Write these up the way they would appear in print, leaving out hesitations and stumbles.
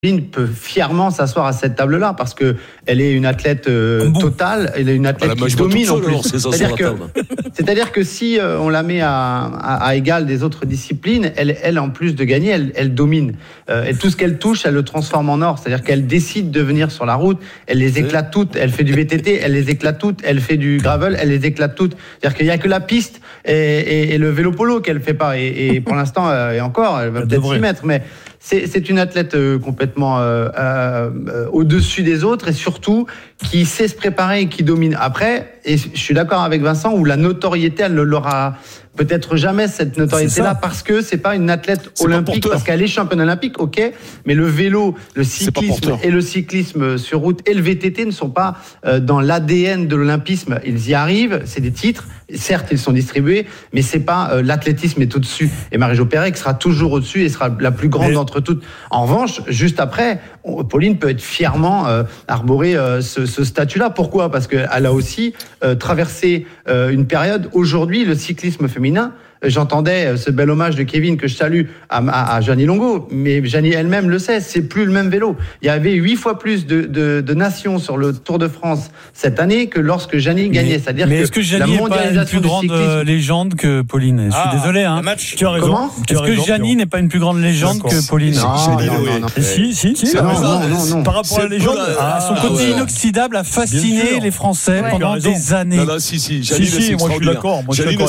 Pauline peut fièrement s'asseoir à cette table-là parce que elle est une athlète totale, elle est une athlète qui domine en plus. C'est-à-dire que si on la met à égal des autres disciplines, elle en plus de gagner, elle domine. Et tout ce qu'elle touche, elle le transforme en or. C'est-à-dire qu'elle décide de venir sur la route, elle les éclate toutes. Elle fait du VTT, elle les éclate toutes. Elle fait du gravel, elle les éclate toutes. C'est-à-dire qu'il n'y a que la piste et le vélo polo qu'elle fait pas. Et pour l'instant, et encore, elle va peut-être s'y mettre, mais c'est une athlète complètement au-dessus des autres et surtout qui sait se préparer et qui domine. Après, et je suis d'accord avec Vincent, où la notoriété, elle ne l'aura peut-être jamais, cette notoriété-là, parce que c'est pas une athlète olympique, parce qu'elle est championne olympique, ok, mais le vélo, le cyclisme et le cyclisme sur route et le VTT ne sont pas dans l'ADN de l'olympisme. Ils y arrivent, c'est des titres, certes ils sont distribués, mais c'est pas l'athlétisme est au-dessus. Et Marie-Jo Pérec sera toujours au-dessus et sera la plus grande d'entre toutes. En revanche, juste après, Pauline peut être fièrement arborer ce statut-là. Pourquoi ? Parce qu'elle a aussi traversé une période. Aujourd'hui, le cyclisme féminin, j'entendais ce bel hommage de Kevin que je salue à Gianni Longo, mais Gianni elle-même le sait, c'est plus le même vélo. Il y avait 8 fois plus de nations sur le Tour de France cette année que lorsque Gianni gagnait. C'est-à-dire mais est-ce que Gianni n'est pas une plus grande légende que Pauline ? Je suis désolé, hein. Tu as raison. Comment ? Est-ce que Gianni n'est pas une plus grande légende que Pauline ? Non. Si. Non. Par rapport à la légende, son côté inoxydable a fasciné les Français pendant des années. Non, si. Gianni, moi je suis d'accord.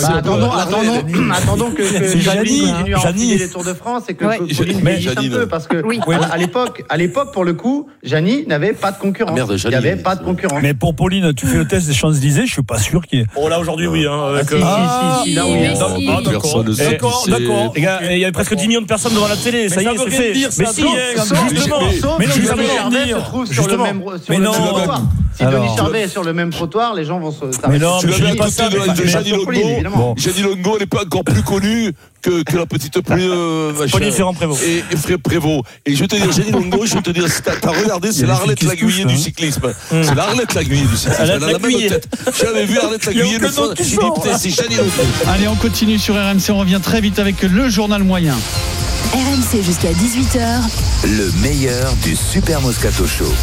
Attendons que Gianni continue à enfiler les Tours de France et que Pauline vieillisse un peu, parce que à l'époque, pour le coup, Gianni n'avait pas de concurrence. Il n'y avait pas de concurrence. Mais pour Pauline, tu fais le test des Champs-Élysées, je suis pas sûr qu'il y ait. Oh là aujourd'hui oui. Si, là oui. D'accord. Les gars, il y avait presque 10 millions de personnes devant la télé. Ça y est, c'est fait. Mais si, justement. Mais si Denis Charvet se trouve sur le même trottoir. Si Denis Charvet est sur le même trottoir, les gens vont se. Mais non, tu l'as pas ça de Gianni Longo. Gianni Longo n'est pas encore plus connu que la petite Pauline Ferrand-Prévôt. Et Prévost. Et je vais te dire, Gianni Longo, t'as regardé, c'est l'Arlette Laguiller du cyclisme. C'est l'Arlette Laguiller du cyclisme. Elle a la même tête. J'avais vu Arlette Laguiller le fois. Il dit, putain, c'est Gianni Longo. Allez, on continue sur RMC, on revient très vite avec le journal moyen. RMC jusqu'à 18h. Le meilleur du Super Moscato Show.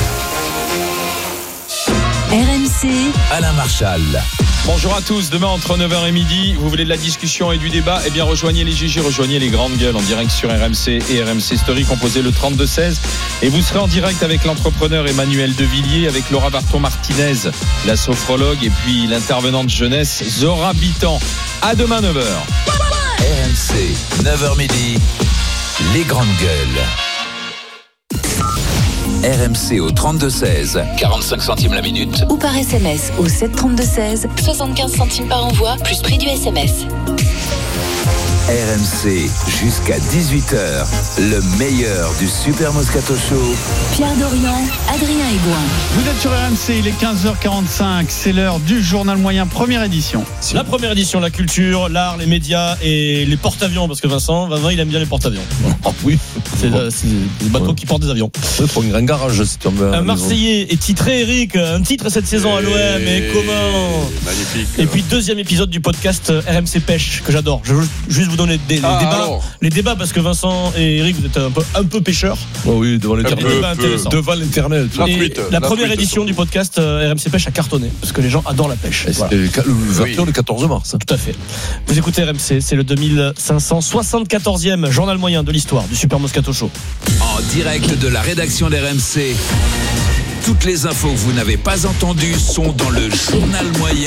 RMC, Alain Marchal. Bonjour à tous, demain entre 9h et midi, vous voulez de la discussion et du débat ? Eh bien rejoignez les GG, rejoignez les grandes gueules en direct sur RMC et RMC Story, composez le 32-16 et vous serez en direct avec l'entrepreneur Emmanuel Devilliers, avec Laura Barton-Martinez, la sophrologue, et puis l'intervenante jeunesse Zora Bitan. À demain 9h. RMC, 9h midi, les grandes gueules. RMC au 32-16, 45 centimes la minute. ou par SMS au 732-16, 75 centimes par envoi, plus prix du SMS. RMC jusqu'à 18h, le meilleur du Super Moscato Show. Pierre Dorian, Adrien Aigouin. Vous êtes sur RMC, il est 15h45, c'est l'heure du journal moyen, première édition. La première édition, la culture, l'art, les médias et les porte-avions, parce que Vincent, il aime bien les porte-avions. Oui. C'est des bateaux qui portent des avions. Pour un garage, si tu en veux. Un Marseillais est titré, Eric, un titre cette saison à l'OM, et comment ? Magnifique. Et puis deuxième épisode du podcast RMC Pêche, que j'adore. Je veux juste vous donner les débats, parce que Vincent et Eric, vous êtes un peu pêcheurs. Oh oui, devant l'internet. Devant l'internet. La première édition du podcast RMC Pêche a cartonné, parce que les gens adorent la pêche. C'était l'ouverture le 14 mars. Tout à fait. Vous écoutez RMC, c'est le 2574e journal moyen de l'histoire du Super Moscato Show. En direct de la rédaction d'RMC. Toutes les infos que vous n'avez pas entendues sont dans le journal moyen.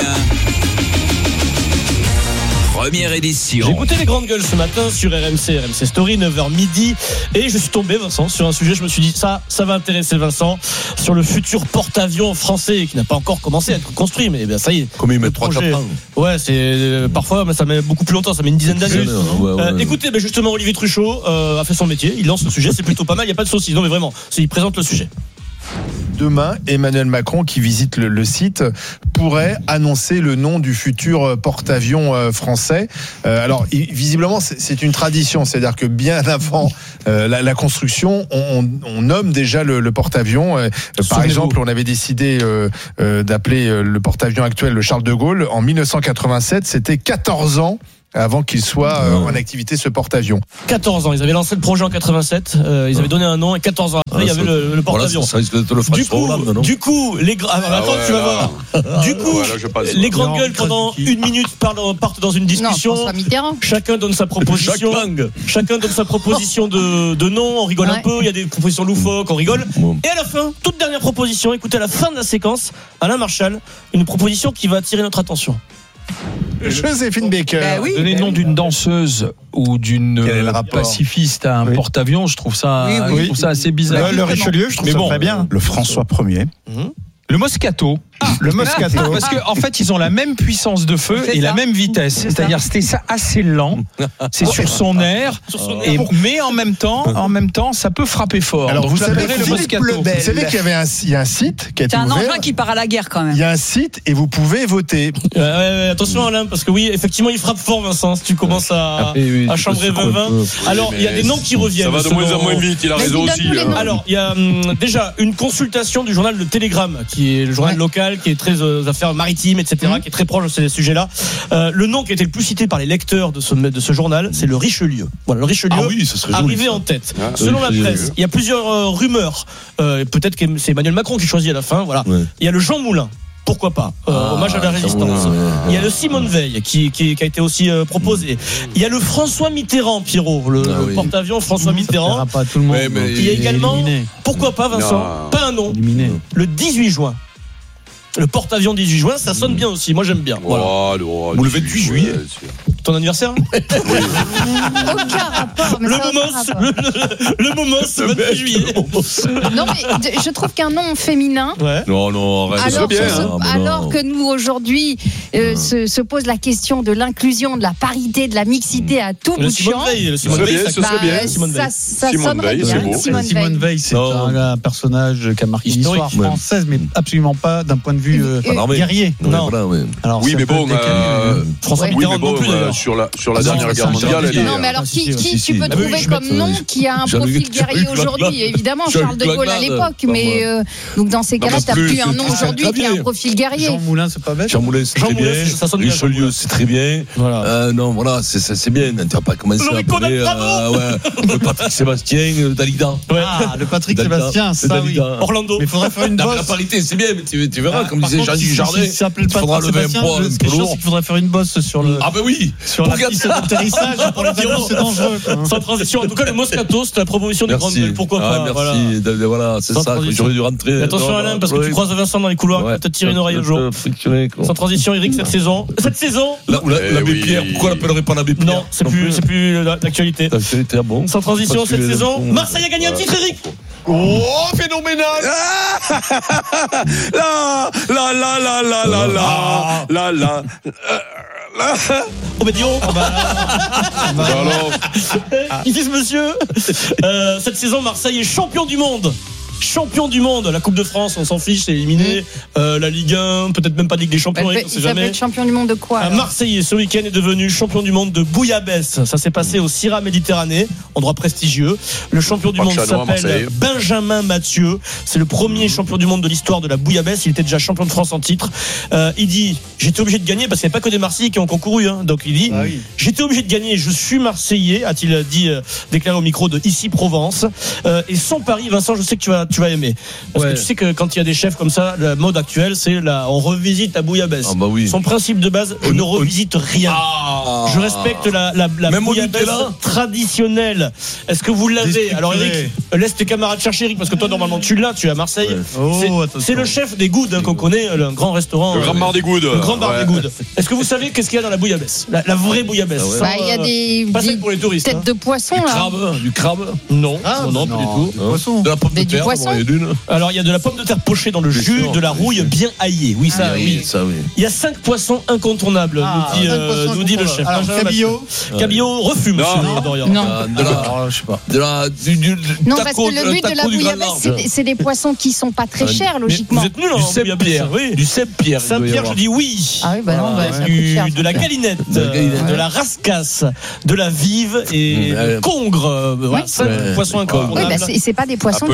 Première édition. J'ai écouté les grandes gueules ce matin sur RMC Story, 9h midi, et je suis tombé, Vincent, sur un sujet. Je me suis dit, ça va intéresser Vincent, sur le futur porte-avions français qui n'a pas encore commencé à être construit, mais bien ça y est. Comme il met 3-4 ans. Ouais, c'est parfois, mais ça met beaucoup plus longtemps, ça met une dizaine d'années. Écoutez, justement, Olivier Truchot a fait son métier, il lance le sujet, c'est plutôt pas mal, il n'y a pas de saucisse. Non, mais vraiment, il présente le sujet. Demain, Emmanuel Macron, qui visite le site, pourrait annoncer le nom du futur porte-avions français. Alors, visiblement, c'est une tradition, c'est-à-dire que bien avant la construction, on nomme déjà le porte-avions. Par exemple, on avait décidé d'appeler le porte-avions actuel le Charles de Gaulle. En 1987, c'était 14 ans avant qu'il soit en activité, ce porte-avions. 14 ans, ils avaient lancé le projet en 87, ils avaient donné un nom et 14 ans après, il y avait le porte-avions. Ça risque d'être le François Hollande, non ? Du coup, les tu vas voir. Du coup, les grandes gueules pendant une minute partent dans une discussion. Chacun donne sa proposition. Chacun donne sa proposition de nom, on rigole un peu, il y a des propositions loufoques, on rigole. Et à la fin, toute dernière proposition, écoutez à la fin de la séquence, Alain Marchal, une proposition qui va attirer notre attention. Joséphine Baker. Donner le nom d'une danseuse ou d'une pacifiste à un porte-avions, je trouve ça assez bizarre. Le Richelieu, je trouve ça très bien. Le François Ier. Le Moscato. Le Moscato. Parce qu'en fait, ils ont la même puissance de feu et la même vitesse. C'est-à-dire, c'était ça assez lent. C'est sur son air. Mais en même temps, ça peut frapper fort. Alors, donc, vous savez, le Moscato. Vous savez qu'il y a un site qui a été ouvert. C'est un engin qui part à la guerre quand même. Il y a un site et vous pouvez voter. Attention Alain, parce que oui, effectivement, il frappe fort, Vincent. Si tu commences à chambrer 20. Alors, il y a des noms qui reviennent. Ça va de moins en moins vite. Il a raison aussi. Alors, il y a déjà une consultation du journal Le Télégramme, qui est le journal local, qui est très affaires maritimes, etc., qui est très proche de ces sujets-là. Le nom qui a été le plus cité par les lecteurs de ce journal, c'est le Richelieu. Voilà, le Richelieu arrivé en tête. Selon la presse, il y a plusieurs rumeurs. Peut-être que c'est Emmanuel Macron qui choisit à la fin. Voilà. Il y a le Jean Moulin. Pourquoi pas hommage à la résistance. Il y a le Simone Veil qui a été aussi proposé. Il y a le François Mitterrand, Pierrot, le porte-avions François Mitterrand. Pas tout le monde. Il y a également, pourquoi pas Vincent, pas un nom, le 18 juin. Le porte-avions 18 juin, ça sonne bien aussi. Moi, j'aime bien. Voilà. Ou le 28 juillet. Ton anniversaire ? Aucun rapport. Le Momos, 28 juillet. Non, mais je trouve qu'un nom féminin. Non, alors que nous, aujourd'hui, se pose la question de l'inclusion, de la parité, de la mixité à tout bout de champ. Ça sonnerait bien. Simone Veil, c'est un personnage qui a marqué l'histoire française, mais absolument pas d'un point de vue guerrier. Non. Oui, mais bon, François Mitterrand non plus d'ailleurs. Sur la dernière guerre mondiale. Non, mais alors qui tu peux trouver comme nom qui a un profil guerrier aujourd'hui ? Évidemment, Charles de Gaulle à l'époque, mais donc dans ces cas-là, t'as plus un nom aujourd'hui qui a un profil guerrier. Jean Moulin, c'est pas bête. Jean Moulin, c'est très bien. Richelieu, c'est très bien. Non, voilà, c'est bien. Tu vas pas commencer à appeler le Patrick Sébastien, Dalida. Le Patrick Sébastien, ça oui. Orlando. Mais il faudrait faire une bosse. La parité, c'est bien, mais tu verras, comme disait Jean Dujardin, il s'appelle Patrick Sébastien. Ce qui est sûr, c'est qu'il faudrait faire une bosse sur le. Ah ben oui. Sur la piste d'atterrissage pour les avions, c'est dangereux. Sans transition, en tout cas le Moscato, c'était la promotion des grandes gueules. Pourquoi pas ? Merci. Voilà, c'est ça. J'aurais dû rentrer. Attention Alain, parce que tu croises Vincent dans les couloirs, peut-être tirer une oreille au jour. Sans transition, Eric, cette saison. L'abbé Pierre, pourquoi on l'appellerait pas l'abbé Pierre ? Non, c'est plus d'actualité. Bon. Sans transition, cette saison, Marseille a gagné un titre, Eric. Oh, phénoménal! Oh, mais dis donc! Ils disent, monsieur, cette saison, Marseille est champion du monde. Champion du monde, la Coupe de France, on s'en fiche, c'est éliminé. La Ligue 1, peut-être même pas Ligue des Champions, on sait jamais. Être champion du monde de quoi? Marseillais, ce week-end, est devenu champion du monde de bouillabaisse. Ça s'est passé au Syrah Méditerranée, endroit prestigieux. Le champion du monde s'appelle Benjamin Mathieu. C'est le premier champion du monde de l'histoire de la bouillabaisse. Il était déjà champion de France en titre. Il dit, j'étais obligé de gagner parce qu'il n'y a pas que des Marseillais qui ont concouru. Donc il dit, j'étais obligé de gagner. Je suis Marseillais, a-t-il dit, déclaré au micro de Ici Provence. Et son pari, Vincent, je sais que tu vas aimer. Parce que tu sais que quand il y a des chefs comme ça, la mode actuelle, c'est on revisite la bouillabaisse. Son principe de base, je ne revisite rien. Je respecte la bouillabaisse traditionnelle. Est-ce que vous l'avez? Alors Eric, laisse tes camarades chercher, Eric, parce que toi normalement tu l'as, tu es à Marseille. C'est le chef des Goudes qu'on connaît, un grand restaurant. Le Grand Bar des Goudes. Le Grand Bar des Goudes. Est-ce que vous savez qu'est-ce qu'il y a dans la bouillabaisse? La vraie bouillabaisse. Il y a des pas celle pour les touristes. Têtes de poisson là. Du crabe? Non, non, pas du tout. De la pomme de terre. Alors il y a de la pomme de terre pochée dans le jus, de la rouille bien aillée. Oui, ça oui. Il y a 5 poissons incontournables, nous dit le chef. Alors Cabillaud refus, monsieur Dorian. Non. Je sais pas. Non, parce que le but de la bouillabaisse, c'est des poissons qui sont pas très chers, logiquement. Vous êtes nuls en bouillabaisse. Du Saint-Pierre. Saint-Pierre, je dis oui. Ah oui, bah non, de la calinette, de la rascasse, de la vive et congre. 5 poissons incontournables. Oui, c'est pas des poissons qui sont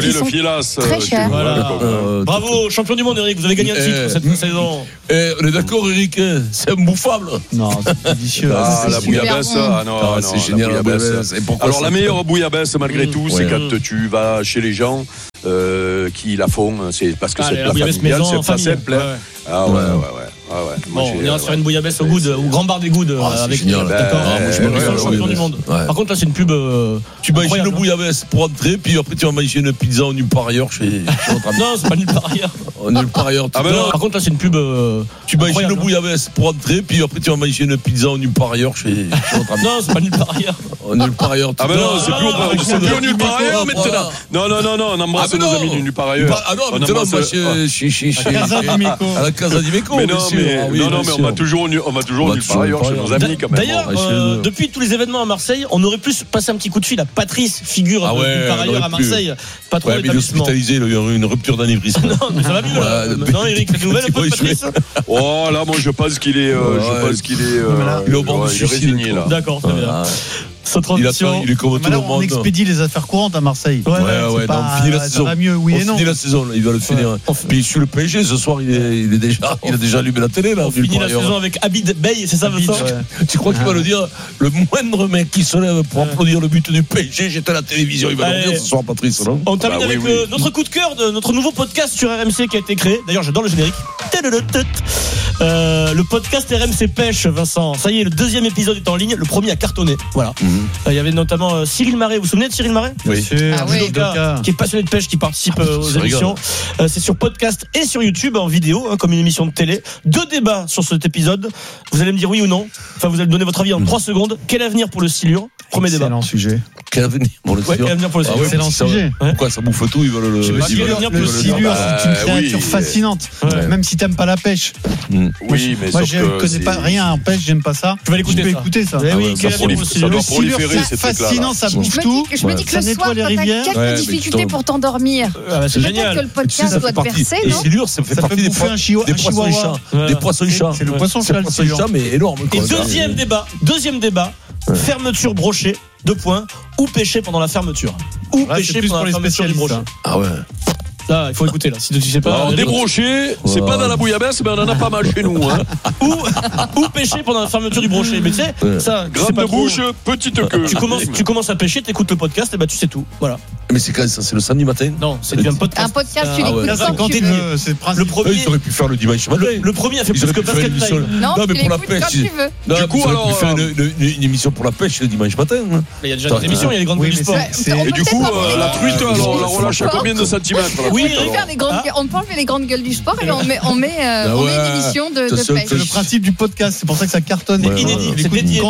glace. Très cher. Bravo, champion du monde, Eric. Vous avez gagné un titre cette saison. On est d'accord, Eric, c'est imbouffable. Non, c'est délicieux. La bouillabaisse, c'est génial la bouillabaisse. Alors la meilleure bouillabaisse, malgré tout, c'est quand tu vas chez les gens qui la font. C'est parce que c'est la familiale, c'est pas simple. Ah ouais. Bon, on ira se faire une bouillabaisse au Grand Bar des Goudes avec génial. D'accord. Je suis le champion du monde. Par contre, là, c'est une pub. Tu manges une bouillabaisse pour entrer, puis après, tu vas manger une pizza nulle part ailleurs chez Non, c'est pas nulle part ailleurs. Nulle part ailleurs. Par contre, là, c'est une pub. Tu manges une bouillabaisse pour entrer, puis après, tu vas manger une pizza nulle part ailleurs chez Non, c'est pas nulle part ailleurs. Nulle part ailleurs. Ah, ben non, c'est plus nulle part ailleurs maintenant. Non, on embrasse nos amis du nulle part ailleurs. Ah non, maintenant, on va chez à la Casa d'Imeco. Mais non, mais on va toujours nulle part ailleurs chez nos amis quand même. D'ailleurs, depuis tous les événements à Marseille, on aurait pu passer un petit coup de fil à Patrice, figure de nulle part ailleurs à Marseille. Patron d'établissement. Hospitalisé, il y a eu une rupture d'anévrisme. Non, mais ça va mieux. Non, Eric, la nouvelle un peu de Patrice. Oh là, moi je pense qu'il est il est au bord du suicide là. D'accord, très bien. Sa transition. Il est comme tout le monde. On expédie les affaires courantes à Marseille. Ouais. On finit la saison. Ça va mieux, oui et non. On finit la saison, il va le finir. Puis sur le PSG, ce soir, il a déjà allumé la télé là. On finit la saison avec Abid Bey, c'est ça, Vincent? Tu crois qu'il va le dire? Le moindre mec qui se lève pour applaudir le but du PSG, j'étais à la télévision. Il va le dire ce soir, Patrice. On termine avec notre coup de cœur de notre nouveau podcast sur RMC qui a été créé. D'ailleurs, j'adore le générique. Le podcast RMC Pêche, Vincent. Ça y est, le deuxième épisode est en ligne. Le premier a cartonné. Voilà. Il y avait notamment Cyril Marais. Vous vous souvenez de Cyril Marais? Oui. Judoka, qui est passionné de pêche, qui participe aux émissions. C'est sur podcast et sur YouTube en vidéo, comme une émission de télé. 2 débats sur cet épisode. Vous allez me dire oui ou non. Enfin, vous allez me donner votre avis en 3 secondes. Quel avenir pour le silure? Premier débat. Excellent sujet. Quel avenir pour le silure? Quel avenir pour le silure? Excellent sujet. Pourquoi ça bouffe tout? Ils veulent le silure, c'est une créature fascinante. Même si t'aimes pas la pêche. Oui, mais moi, je connais pas rien en pêche, j'aime pas ça. Tu vas écouter ça. Oui, le silure, c'est fascinant, ça bouffe tout. Je me dis que le soir, t'as quelques difficultés pour t'endormir. C'est génial. Peut-être que le podcast doit te verser, non? Le silure, ça fait partie des poissons-chats. C'est le poisson-chat, le silure. Mais énorme. Et deuxième débat. Fermeture brochée, 2 points, ou pêcher pendant la fermeture. Ou pêcher pendant la fermeture du brochet. Ah ouais. Là, il faut écouter là. Si tu sais pas. Alors, débrocher, c'est pas dans la bouillabaisse, mais on en a pas mal chez nous. Hein. ou pêcher pendant la fermeture du brochet. Mais tu sais, ça. Grande de bouche, petite queue. Tu commences à pêcher, t'écoutes le podcast, et bah tu sais tout. Voilà. Mais c'est quand ça? C'est le samedi matin? Non, c'est un podcast. Un podcast, tu l'écoutes quand tu veux. Le premier. Ils auraient pu faire le dimanche matin. Le premier a fait plus que Basket Time. Non, mais pour la pêche. Du coup, alors. Faire une émission pour la pêche le dimanche matin. Mais il y a déjà des émissions, il y a les grandes gueules du sport. Et du coup, la truite, alors on la relâche à combien de centimètres? Oui, on peut enlever les grandes gueules du sport et on met une émission de pêche. C'est le principe du podcast, c'est pour ça que ça cartonne. Inédit, c'est dédié.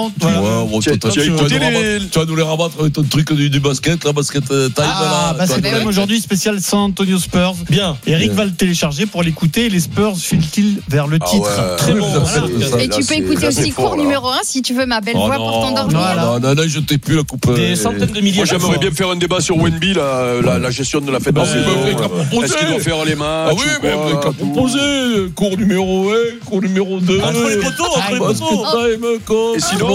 Tu vas nous les rabattre avec ton truc du basket, la basket time. C'est quand même aujourd'hui spécial San Antonio Spurs. Bien. Eric va le télécharger pour l'écouter. Les Spurs filent-ils vers le titre? Très bon. Et tu peux écouter aussi cours numéro 1 si tu veux ma belle voix pour t'endormir. Non, je t'ai plus la coupe. Des centaines de milliers. Moi, j'aimerais bien faire un débat sur Wenby, la gestion de la fête. Est-ce qu'il doit faire les matchs? Ah oui, mais vous n'avez qu'à proposer. Cours numéro 1, cours numéro 2. Entre les poteaux. Et sinon,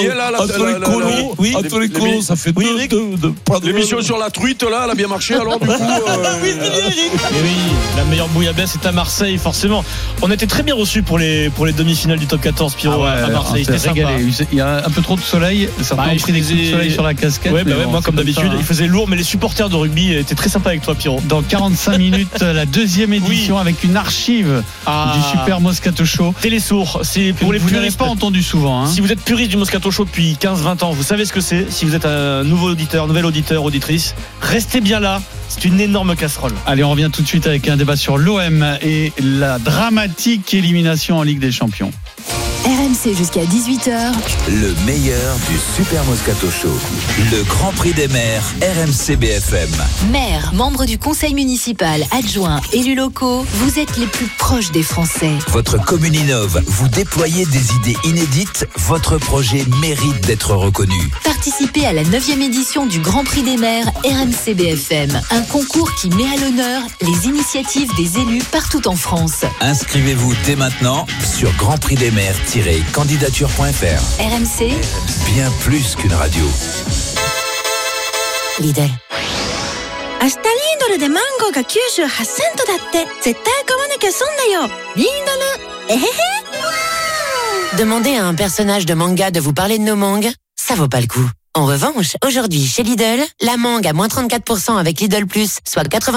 entre les colos, ça fait 2. L'émission sur la truite, là, elle a bien marché, alors du coup. Oui, la meilleure bouillabaisse est à Marseille, forcément. On était très bien reçus pour les demi-finales du top 14, Pierrot, à Marseille. C'était régalé. Il y a un peu trop de soleil. Certains ont pris des coups de soleil sur la casquette. Moi, comme d'habitude, il faisait lourd, mais les supporters de rugby étaient très sympas avec toi, Pierrot. Dans 45 minutes, la deuxième édition avec une archive du Super Moscato Show. Télésourd, c'est pour les puristes. Vous n'avez pas entendu souvent. Si vous êtes puriste du Moscato Show depuis 15-20 ans, vous savez ce que c'est. Si vous êtes un nouvel auditeur, auditrice, restez bien là. C'est une énorme casserole. Allez, on revient tout de suite avec un débat sur l'OM et la dramatique élimination en Ligue des Champions. RMC jusqu'à 18h. Le meilleur du Super Moscato Show. Le Grand Prix des maires, RMC BFM. Maires, membres du conseil municipal, adjoints, élus locaux, vous êtes les plus proches des Français. Votre commune innove, vous déployez des idées inédites, votre projet mérite d'être reconnu. Participez à la 9e édition du Grand Prix des maires RMC BFM. Un concours qui met à l'honneur les initiatives des élus partout en France. Inscrivez-vous dès maintenant sur grandprixdesmaires-candidature.fr. RMC, bien plus qu'une radio. Lidl. 明日リードルでマンゴーが98セントだって絶対買わなきゃ損だよリードルえへへ Demandez à un personnage de manga de vous parler de nos mangues, ça vaut pas le coup. En revanche, aujourd'hui chez Lidl, la mangue à moins 34% avec Lidl Plus, soit 80